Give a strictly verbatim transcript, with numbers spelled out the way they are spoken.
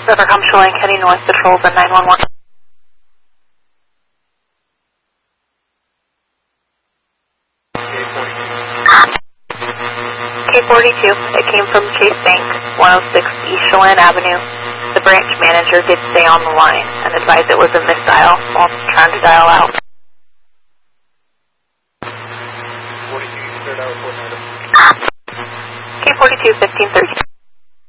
Rivercom Shoreline County North Patrols at nine one one. K forty-two, it came from Chase Bank, one oh six East Chelan Avenue. The branch manager did stay on the line and advised it was a misdial while trying to dial out. forty-two, third hour, fourth item. K forty-two, fifteen thirty.